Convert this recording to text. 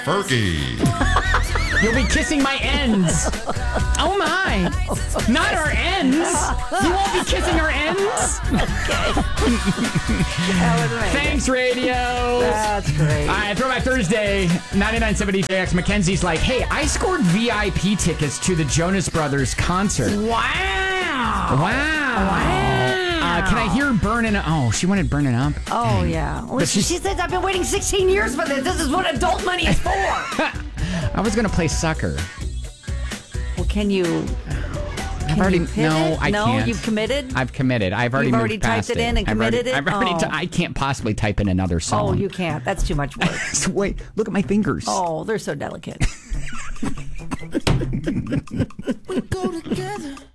Fergie. You'll be kissing my ends. Oh my. Not our ends. You won't be kissing our ends. Thanks, radio. That's great. All right, Throwback Thursday, 99.70 JX. Mackenzie's like, hey, I scored VIP tickets to the Jonas Brothers concert. Wow. Can I hear Burnin' Up? Oh, she wanted Burnin' Up. Oh, yeah. Well, she says, I've been waiting 16 years for this. This is what adult money is for. I was going to play sucker. Well, can you pivot? No, I no, can't. You've committed? I've committed. I've already You've moved already past typed it in and committed it? I've already Oh. I can't possibly type in another song. Oh, you can't. That's too much work. Wait, look at my fingers. Oh, they're so delicate. We go together.